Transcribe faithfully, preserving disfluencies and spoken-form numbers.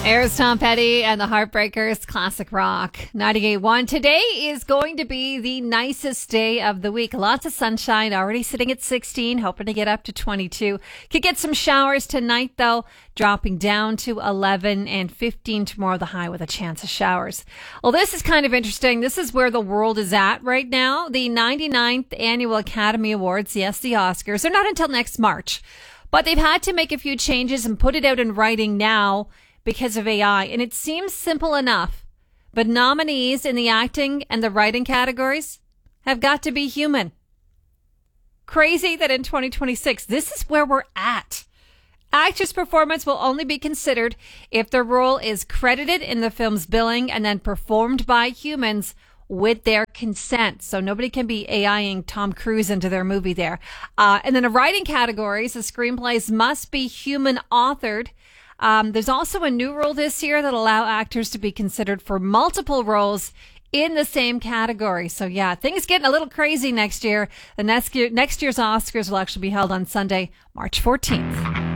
There's Tom Petty and the Heartbreakers, classic rock. ninety-eight point one. Today is going to be the nicest day of the week. Lots of sunshine, already sitting at sixteen, hoping to get up to twenty-two. Could get some showers tonight, though, dropping down to eleven and fifteen tomorrow, the high with a chance of showers. Well, this is kind of interesting. This is where the world is at right now. The ninety-ninth Annual Academy Awards, yes, the Oscars, they're not until next March. But they've had to make a few changes and put it out in writing now because of A I. And it seems simple enough, but nominees in the acting and the writing categories have got to be human. Crazy that in twenty twenty-six, this is where we're at. Actors' performance will only be considered if the role is credited in the film's billing and then performed by humans with their consent. So nobody can be AIing Tom Cruise into their movie there. Uh, and then the writing categories, the screenplays must be human authored. Um, there's also a new rule this year that allow actors to be considered for multiple roles in the same category. So yeah, things getting a little crazy next year. The next year, next year's Oscars will actually be held on Sunday, March fourteenth.